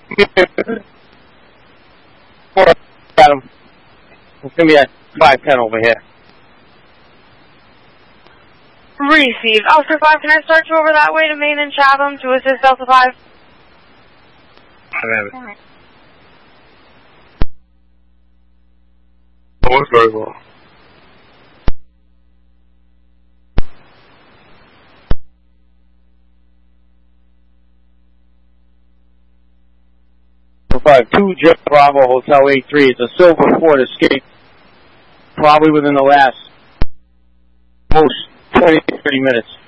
Got him. It's going to be at 510 over here. Received. Oscar 5, can I start you over that way to Main and Chatham to assist Delta 5? Alright. Oh, it's very well. Two Jet Bravo Hotel A3. It's a Silver Ford Escape. Probably within the last 20 to 30 minutes.